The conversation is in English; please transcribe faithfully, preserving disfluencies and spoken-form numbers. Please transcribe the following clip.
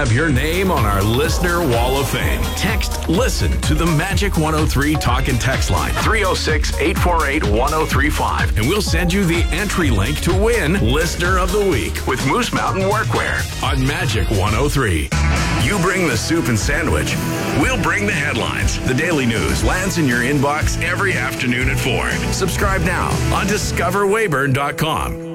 have your name on our Listener Wall of Fame. Text LISTEN to the Magic one oh three Talk and Text line, three oh six, eight four eight, one oh three five, and we'll send you the entry link to win Listener of the Week with Moose Mountain Workwear on Magic one oh three. You bring the soup and sandwich. We'll bring the headlines. The Daily News lands in your inbox every afternoon at four. Subscribe now on discover weyburn dot com.